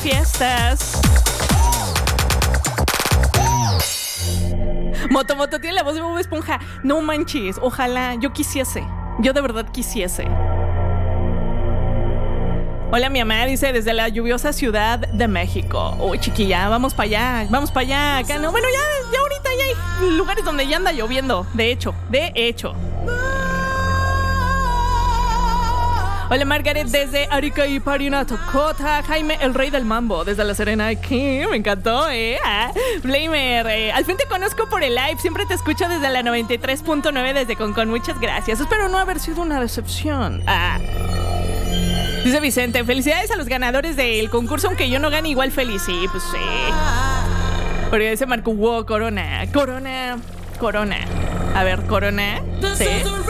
fiestas. Moto tiene la voz de Bob Esponja. No manches, ojalá, yo quisiese. Yo de verdad quisiese. Hola, mi mamá dice desde la lluviosa Ciudad de México. Uy, chiquilla, vamos para allá. Acá no. Bueno, ya ahorita ya hay lugares donde ya anda lloviendo. De hecho. Hola, Margaret desde Arica y Parina, Tocota. Jaime, el rey del mambo, desde La Serena. Aquí, me encantó, Flamer, al fin te conozco por el live. Siempre te escucho desde la 93.9 desde Concon. Muchas gracias. Espero no haber sido una decepción. Dice Vicente, felicidades a los ganadores del concurso, aunque yo no gane, igual feliz. Sí, pues sí. Porque dice Marco, wow, Corona. A ver, Corona. Sí.